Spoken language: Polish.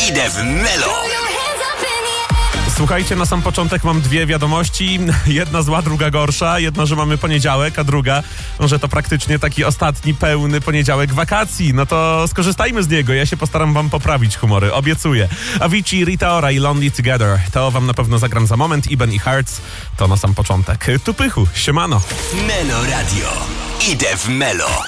Idę w Melo. Słuchajcie, na sam początek mam dwie wiadomości. Jedna zła, druga gorsza. Jedna, że mamy poniedziałek, a druga, że to praktycznie taki ostatni pełny poniedziałek wakacji. No to skorzystajmy z niego. Ja się postaram wam poprawić humory, obiecuję. Avicii, Rita Ora i Lonely Together. To wam na pewno zagram za moment. Iben i Hearts to na sam początek. Tu Pychu, siemano. Melo Radio. Idę w Melo.